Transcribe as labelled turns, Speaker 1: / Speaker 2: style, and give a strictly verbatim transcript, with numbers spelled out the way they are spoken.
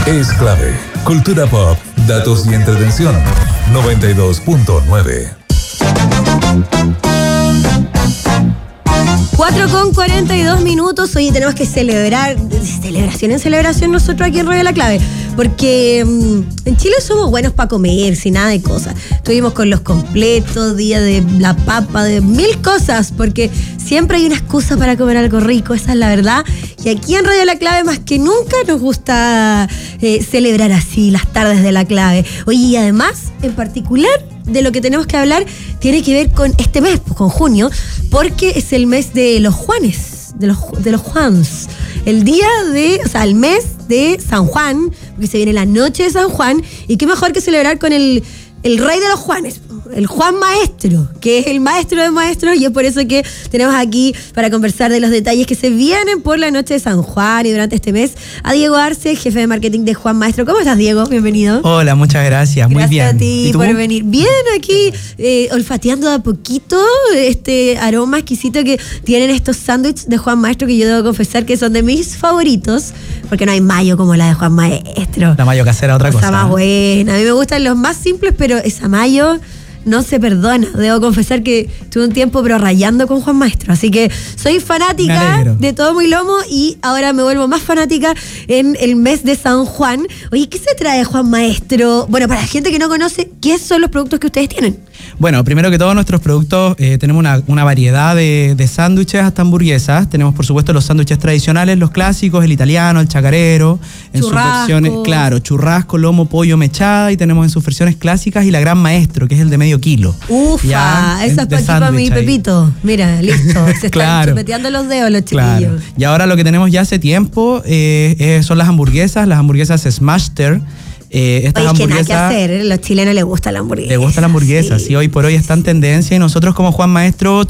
Speaker 1: es clave. Cultura pop, datos y entretención. noventa y dos punto nueve.
Speaker 2: cuatro con cuarenta y dos minutos. Hoy tenemos que celebrar, celebración en celebración nosotros aquí en Radio La Clave, porque mmm, en Chile somos buenos para comer, sin nada de cosas. Estuvimos con los completos, día de la papa, de mil cosas, porque siempre hay una excusa para comer algo rico, esa es la verdad. Y aquí en Radio La Clave más que nunca nos gusta eh, celebrar así las tardes de La Clave. Oye, y además, en particular, de lo que tenemos que hablar tiene que ver con este mes, con junio, porque es el mes de los Juanes, de los, de los Juans. El día de, o sea, el mes de San Juan, porque se viene la noche de San Juan, y qué mejor que celebrar con el, el rey de los Juanes, el Juan Maestro, que es el maestro de maestros, y es por eso que tenemos aquí para conversar de los detalles que se vienen por la noche de San Juan y durante este mes a Diego Arce, jefe de marketing de Juan Maestro. ¿Cómo estás, Diego? Bienvenido.
Speaker 3: Hola, muchas gracias, muy bien.
Speaker 2: Gracias a ti por venir. Bien, aquí eh, olfateando de a poquito este aroma exquisito que tienen estos sándwiches de Juan Maestro, que yo debo confesar que son de mis favoritos, porque no hay mayo como la de Juan Maestro.
Speaker 3: La mayo casera, otra cosa.
Speaker 2: Esa más buena. A mí me gustan los más simples, pero esa mayo no se perdona. Debo confesar que tuve un tiempo pero rayando con Juan Maestro, así que soy fanática de todo muy lomo y ahora me vuelvo más fanática en el mes de San Juan. Oye, ¿qué se trae Juan Maestro? Bueno, para la gente que no conoce, ¿qué son los productos que ustedes tienen?
Speaker 3: Bueno, primero que todo, nuestros productos, eh, tenemos una, una variedad de, de sándwiches hasta hamburguesas. Tenemos, por supuesto, los sándwiches tradicionales, los clásicos, el italiano, el chacarero, en sus versiones, claro, churrasco, lomo, pollo, mechada, y tenemos en sus versiones clásicas y la Gran Maestro, que es el de medio kilo.
Speaker 2: Ufa, ya, esa es para aquí para mi Pepito. Mira, listo, se están claro. chupeteando los dedos los chiquillos. Claro.
Speaker 3: Y ahora lo que tenemos ya hace tiempo eh, eh, son las hamburguesas, las hamburguesas Smashster. Eh, estas
Speaker 2: Oye,
Speaker 3: hamburguesas,
Speaker 2: que nada que hacer, los chilenos les gusta la hamburguesa.
Speaker 3: Les gusta la hamburguesa, sí. sí, hoy por hoy está en tendencia, y nosotros como Juan Maestro